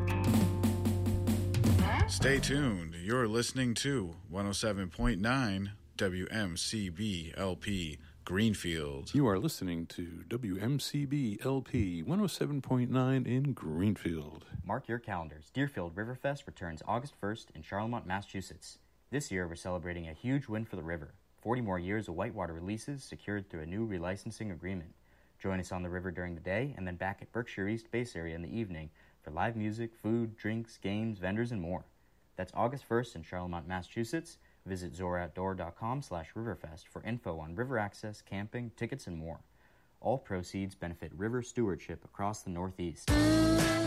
Stay tuned. You're listening to 107.9 WMCB LP Greenfield. You are listening to WMCB LP 107.9 in Greenfield. Mark your calendars. Deerfield Riverfest returns August 1st in Charlemont, Massachusetts. This year, we're celebrating a huge win for the river. 40 more years of whitewater releases secured through a new relicensing agreement. Join us on the river during the day and then back at Berkshire East Base Area in the evening for live music, food, drinks, games, vendors, and more. That's August 1st in Charlemont, Massachusetts. Visit zoraoutdoor.com/riverfest for info on river access, camping, tickets, and more. All proceeds benefit river stewardship across the Northeast.